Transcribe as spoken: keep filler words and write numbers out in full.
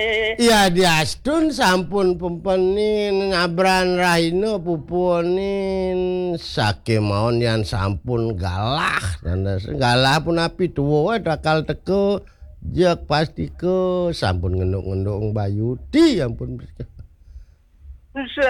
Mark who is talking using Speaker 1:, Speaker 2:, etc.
Speaker 1: Iya diastun sampun pempenin nyabran rahina pupunin sake maon yang sampun galah dan galah pun api tuwa bakal teko jek pasti ke sampun ngenduk-ngenduk Bayudi ampun.